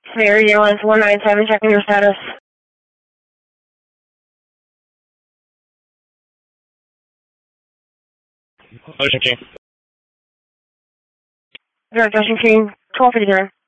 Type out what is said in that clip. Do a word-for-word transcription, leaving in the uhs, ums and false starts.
Sierra Yellow one nine seven, checking your status. Ocean King. Direct Ocean King, twelve fifty-nine.